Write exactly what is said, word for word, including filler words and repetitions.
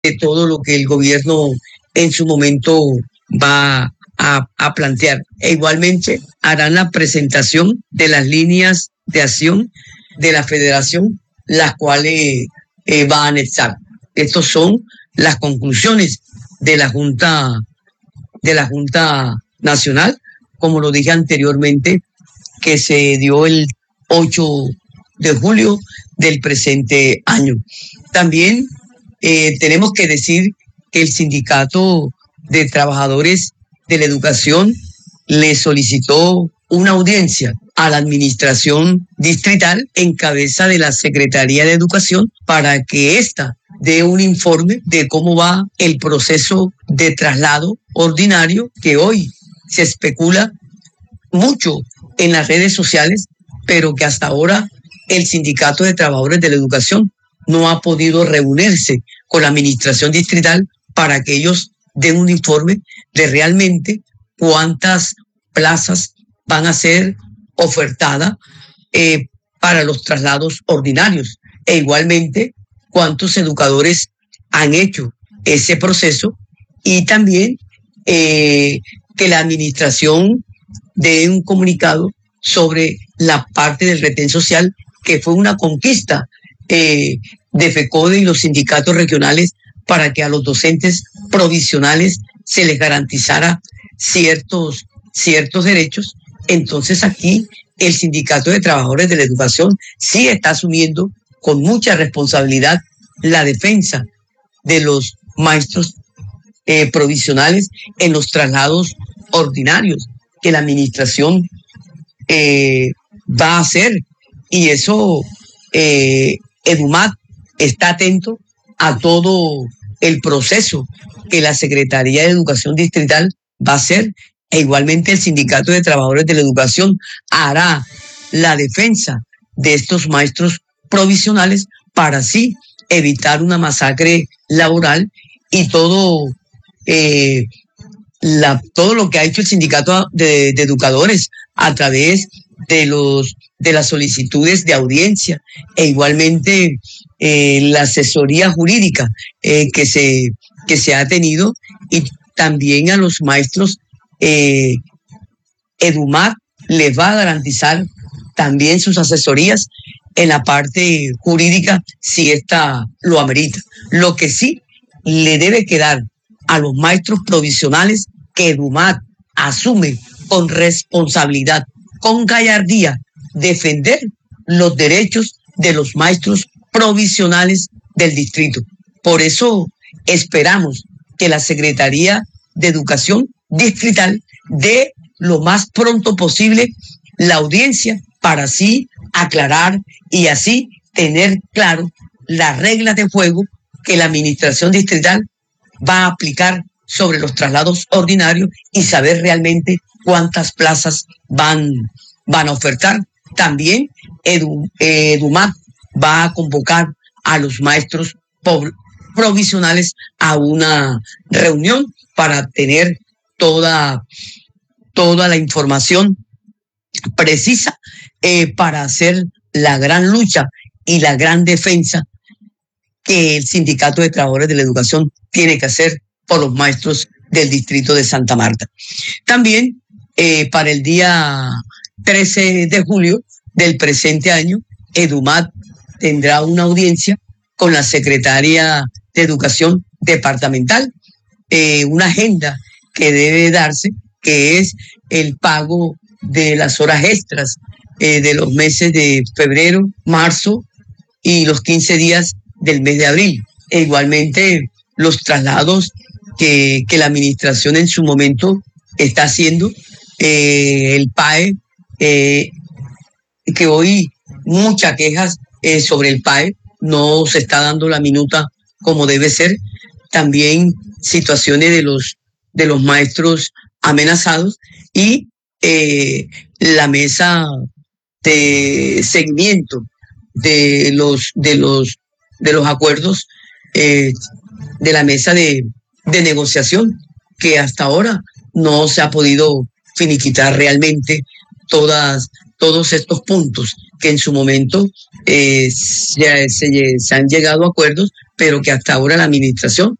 de todo lo que el gobierno en su momento va a, a plantear. E igualmente harán la presentación de las líneas de acción de la federación, las cuales eh, va a anexar. Estos son las conclusiones de la Junta, de la Junta Nacional, como lo dije anteriormente, que se dio el ocho de julio del presente año. También eh, tenemos que decir que el Sindicato de Trabajadores de la Educación le solicitó una audiencia a la administración distrital en cabeza de la Secretaría de Educación para que ésta dé un informe de cómo va el proceso de traslado ordinario, que hoy se especula mucho en las redes sociales, pero que hasta ahora el Sindicato de Trabajadores de la Educación no ha podido reunirse con la administración distrital para que ellos den un informe de realmente cuántas plazas van a ser ofertadas eh, para los traslados ordinarios, e igualmente cuántos educadores han hecho ese proceso, y también eh, que la administración dé un comunicado sobre la parte del retén social, que fue una conquista eh, de FECODE y los sindicatos regionales para que a los docentes provisionales se les garantizara ciertos, ciertos derechos. Entonces aquí el Sindicato de Trabajadores de la Educación sí está asumiendo con mucha responsabilidad la defensa de los maestros eh, provisionales en los traslados ordinarios que la administración eh, va a hacer. Y eso, eh, EDUMAT está atento a todo el proceso que la Secretaría de Educación Distrital va a hacer, e igualmente el Sindicato de Trabajadores de la Educación hará la defensa de estos maestros provisionales para así evitar una masacre laboral y todo, eh, la, todo lo que ha hecho el Sindicato de, de Educadores a través de los de las solicitudes de audiencia, e igualmente eh, la asesoría jurídica eh, que se que se ha tenido, y también a los maestros eh, EDUMAT les va a garantizar también sus asesorías en la parte jurídica si ésta lo amerita. Lo que sí le debe quedar a los maestros provisionales, que EDUMAT asume con responsabilidad, con gallardía, defender los derechos de los maestros provisionales del distrito. Por eso esperamos que la Secretaría de Educación Distrital dé lo más pronto posible la audiencia para así aclarar y así tener claro las reglas de juego que la administración distrital va a aplicar sobre los traslados ordinarios y saber realmente cuántas plazas van, van a ofertar. También Edu, EDUMAT va a convocar a los maestros provisionales a una reunión para tener toda, toda la información precisa eh, para hacer la gran lucha y la gran defensa que el Sindicato de Trabajadores de la Educación tiene que hacer por los maestros del distrito de Santa Marta. También eh, para el día trece de julio del presente año, EDUMAT tendrá una audiencia con la Secretaría de Educación Departamental, eh, una agenda que debe darse, que es el pago de las horas extras eh, de los meses de febrero, marzo y los quince días del mes de abril. E igualmente los traslados que, que la administración en su momento está haciendo, eh, el P A E, eh, que hoy muchas quejas eh, sobre el P A E, no se está dando la minuta como debe ser. También situaciones de los de los maestros amenazados y eh, la mesa de seguimiento de los de los de los acuerdos eh, de la mesa de, de negociación, que hasta ahora no se ha podido finiquitar realmente todas todos estos puntos que en su momento eh, se, se, se han llegado a acuerdos, pero que hasta ahora la administración